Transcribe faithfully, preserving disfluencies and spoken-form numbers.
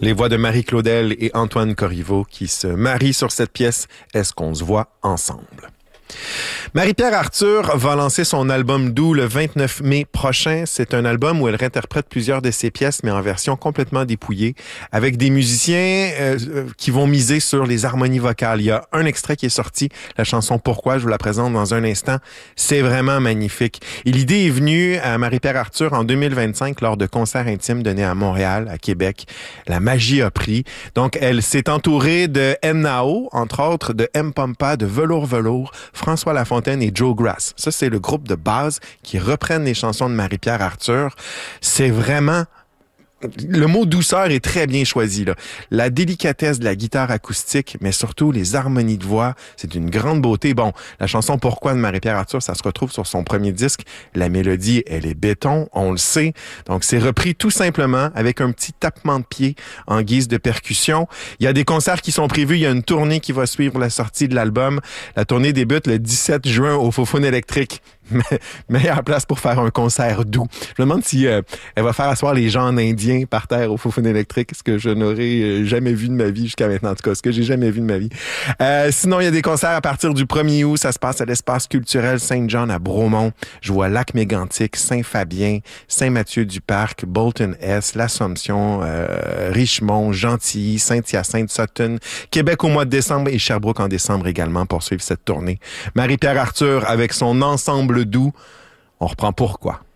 Les voix de Marie Claudel et Antoine Corriveau qui se marient sur cette pièce « Est-ce qu'on se voit ensemble ?» Marie-Pierre Arthur va lancer son album Doux le vingt-neuf mai prochain. C'est un album où elle réinterprète plusieurs de ses pièces, mais en version complètement dépouillée, avec des musiciens euh, qui vont miser sur les harmonies vocales. Il y a un extrait qui est sorti, la chanson Pourquoi, je vous la présente dans un instant. C'est vraiment magnifique. Et l'idée est venue à Marie-Pierre Arthur en deux mille vingt-cinq lors de concerts intimes donnés à Montréal, à Québec. La magie a pris. Donc, elle s'est entourée de N-Nao, entre autres, de M-Pompa, de Velours Velours, François Lafontaine et Joe Grass. Ça, c'est le groupe de base qui reprennent les chansons de Marie-Pierre Arthur. C'est vraiment... Le mot douceur est très bien choisi, là. La délicatesse de la guitare acoustique, mais surtout les harmonies de voix, c'est d'une grande beauté. Bon, la chanson Pourquoi de Marie-Pierre Arthur, ça se retrouve sur son premier disque. La mélodie, elle est béton, on le sait. Donc, c'est repris tout simplement avec un petit tapement de pied en guise de percussion. Il y a des concerts qui sont prévus. Il y a une tournée qui va suivre la sortie de l'album. La tournée débute le dix-sept juin au Faux-Foune électrique. Meilleure place pour faire un concert doux. Je me demande si euh, elle va faire asseoir les gens en indien par terre au Faux-Foune électrique, ce que je n'aurais jamais vu de ma vie jusqu'à maintenant, en tout cas, ce que j'ai jamais vu de ma vie. Euh, sinon, il y a des concerts à partir du premier août. Ça se passe à l'espace culturel Saint-John à Bromont. Je vois Lac-Mégantic, Saint-Fabien, Saint-Mathieu-du-Parc, Bolton-Est, l'Assomption, euh, Richemont, Gentilly, Saint-Hyacinthe, Sutton, Québec au mois de décembre et Sherbrooke en décembre également pour suivre cette tournée. Marie-Pierre Arthur avec son ensemble doux. On reprend Pourquoi.